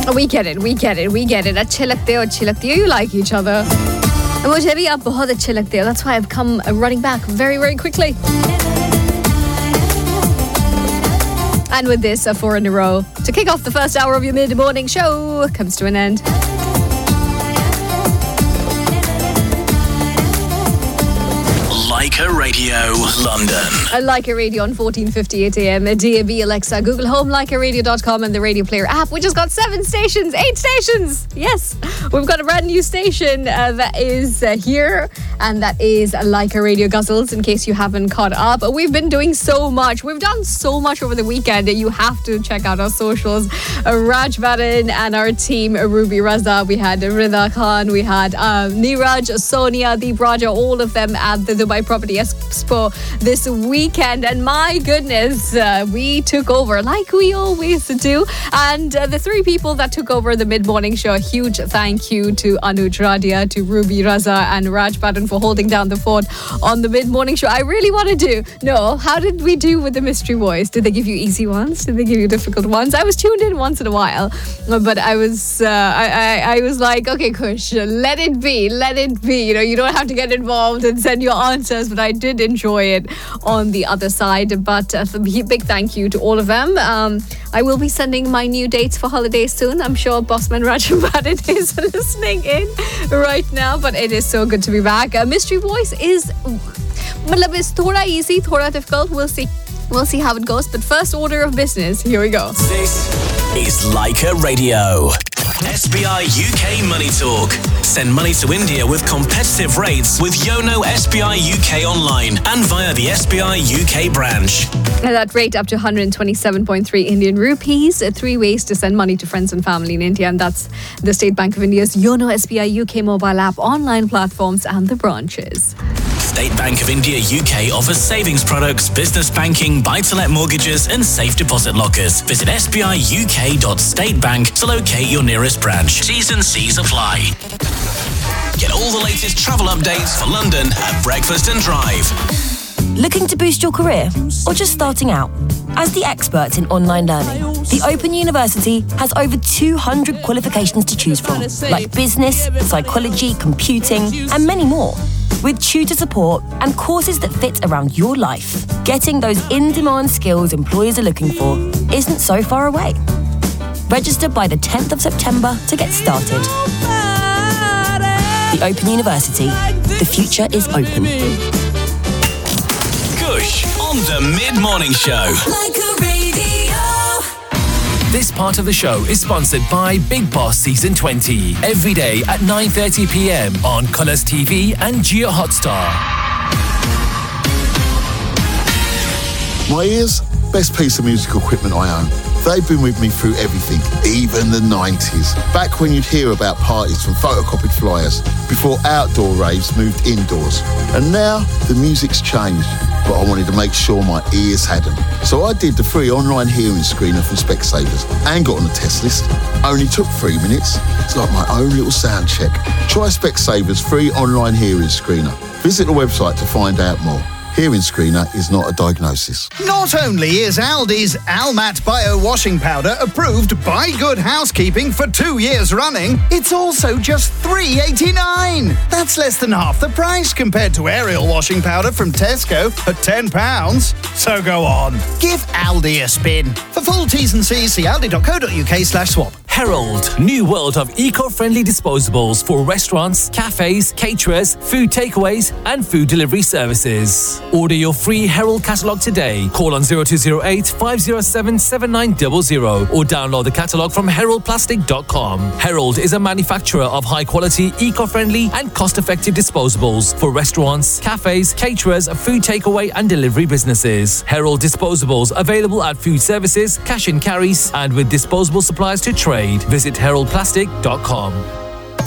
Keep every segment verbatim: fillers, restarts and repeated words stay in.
We get it, we get it, we get it. अच्छे लगते हो, अच्छी लगती हो. You like each other. मुझे भी आप बहुत अच्छे लगते हो. That's why I've come running back very, very quickly. And with this, uh, four in a row to kick off the first hour of your mid-morning show comes to an end. Leica Radio, London. Leica Radio on fourteen fifty-eight A M. D A B, Alexa, Google Home, leica radio dot com, and the Radio Player app, which has got seven stations, eight stations. Yes, we've got a brand new station uh, that is uh, here, and that is Leica Radio Guzzles, in case you haven't caught up. We've been doing so much. We've done so much over the weekend. You have to check out our socials. Uh, Raj Baran and our team, Ruby Raza. We had Rida Khan. We had uh, Neeraj, Sonia, Deep Raja, all of them at the Dubai Property Expo this weekend. And my goodness, uh, we took over like we always do. And uh, the three people that took over the mid-morning show, a huge thank you to Anuj Radia, to Ruby Raza and Raj Baran for holding down the fort on the mid-morning show. I really want to know, how did we do with the mystery voice? Did they give you easy ones? Did they give you difficult ones? I was tuned in once in a while, but I was uh, I, I, I was like, okay, Kush, let it be, let it be. You know, you don't have to get involved and send your answers, but I did enjoy it on the other side. But uh, big thank you to all of them. Um, I will be sending my new dates for holidays soon. I'm sure Bossman Raj Baran is listening in right now, but it is so good to be back. Uh, mystery voice is, matlab, it's thoda easy, thoda difficult. We'll see. We'll see how it goes. But first order of business, here we go. This is Leica Radio. S B I U K Money Talk. Send money to India with competitive rates with Yono S B I U K online and via the S B I U K branch. And that rate up to one hundred twenty-seven point three Indian rupees. Three ways to send money to friends and family in India, and that's the State Bank of India's Yono S B I U K mobile app, online platforms, and the branches. State Bank of India U K offers savings products, business banking, buy-to-let mortgages and safe deposit lockers. Visit s b i u k dot state bank to locate your nearest branch. T's and C's apply. Get all the latest travel updates for London at Breakfast and Drive. Looking to boost your career or just starting out? As the experts in online learning, the Open University has over two hundred qualifications to choose from, like business, psychology, computing, and many more. With tutor support and courses that fit around your life, getting those in-demand skills employers are looking for isn't so far away. Register by the tenth of September to get started. The Open University. The future is open. Kush on the Mid-Morning Show. Leica Radio. This part of the show is sponsored by Big Boss Season twenty. Every day at nine thirty p m on Colours T V and Geo Hotstar. My ears, best piece of musical equipment I own. They've been with me through everything, even the nineties. Back when you'd hear about parties from photocopied flyers, before outdoor raves moved indoors. And now, the music's changed, but I wanted to make sure my ears hadn't. So I did the free online hearing screener from Specsavers and got on the test list. Only took three minutes. It's like my own little sound check. Try Specsavers free online hearing screener. Visit the website to find out more. Hearing screener is not a diagnosis. Not only is Aldi's Almat Bio Washing Powder approved by Good Housekeeping for two years running, it's also just three eighty-nine. That's less than half the price compared to Ariel Washing Powder from Tesco at ten pounds. So go on, give Aldi a spin. For full T's and C's, see aldi dot co dot u k slash swap. Herald, new world of eco-friendly disposables for restaurants, cafes, caterers, food takeaways and food delivery services. Order your free Herald catalogue today. Call on zero two zero eight, five zero seven, seven nine zero zero or download the catalogue from herald plastic dot com. Herald is a manufacturer of high-quality, eco-friendly and cost-effective disposables for restaurants, cafes, caterers, food takeaway and delivery businesses. Herald disposables available at food services, cash and carries and with disposable supplies to trade. Visit herald plastic dot com.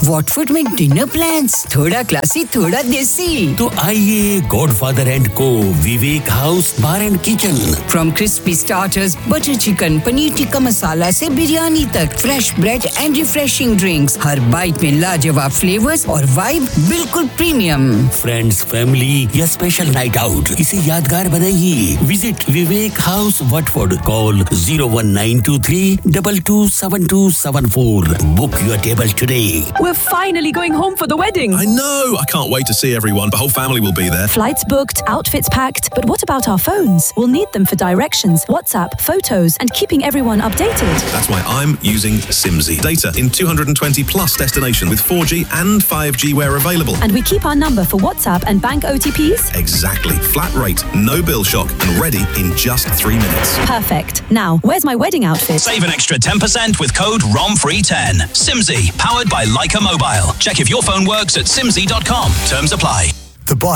Watford में dinner plans, थोड़ा classy थोड़ा देसी। तो आइए godfather and को विवेक house bar and kitchen. From crispy starters, butter chicken, paneer tikka masala से बिरयानी तक, fresh bread and refreshing drinks, her bite में लाजवाब फ्लेवर्स और वाइब बिल्कुल प्रीमियम। फ्रेंड्स, फैमिली या स्पेशल नाइट आउट, इसे यादगार बनाइए। Visit Vivek house Watford, call zero one nine two three two two seven two seven four. Book your table today. We're finally going home for the wedding. I know. I can't wait to see everyone. The whole family will be there. Flights booked, outfits packed. But what about our phones? We'll need them for directions, WhatsApp, photos, and keeping everyone updated. That's why I'm using Simsy. Data in two hundred twenty plus destinations with four G and five G where available. And we keep our number for WhatsApp and bank O T Ps? Exactly. Flat rate, no bill shock, and ready in just three minutes. Perfect. Now, where's my wedding outfit? Save an extra ten percent with code R O M free ten. Simsy, powered by Leica Mobile. Check if your phone works at simsy dot com. Terms apply. The